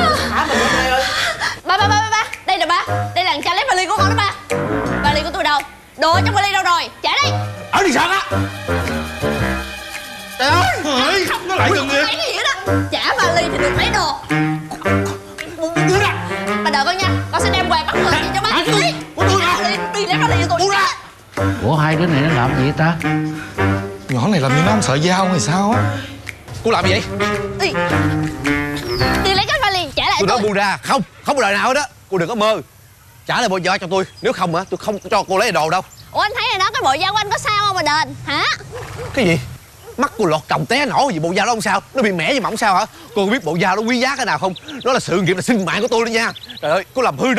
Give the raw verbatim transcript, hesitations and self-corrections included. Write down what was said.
Thả mình ra đây ơi. Ba ba ba ba ba, đây nè ba, đây là thằng cha lấy vali của con đó ba. Vali của tôi đâu? Đồ trong vali đâu rồi? Trả đây. Ở đi sẵn á. Trời ơi, Không, nó lại gần kìa. lấy cái gì đó. Trả vali thì được lấy đồ. Buông ra. Bà đợi con nha, con sẽ đem quà bắt người gì cho ba. Hả? Tôi- của tôi hả? Đi, đi lấy vali cho tôi. Buông ra. Ủa hai đứa này nó làm gì ta? Nhỏ này làm như nó không sợ dao hay sao á. Cô làm gì vậy? Đi, đi lấy cái vali, trả lại Tôi tôi. nói buông ra. Không, không có lời nào hết á. Cô đừng có mơ. Trả lại bộ da cho tôi. Nếu không hả, tôi không cho cô lấy đồ đâu. Ủa anh thấy rồi đó, cái bộ da của anh có sao không mà đền hả? Cái gì? Mắt cô lọt còng té nổ gì, bộ da đó không sao? Nó bị mẻ gì mà không sao hả? Cô có biết bộ da nó quý giá cái nào không? Nó là sự nghiệp, là sinh mạng của tôi đó nha. Trời ơi, cô làm hư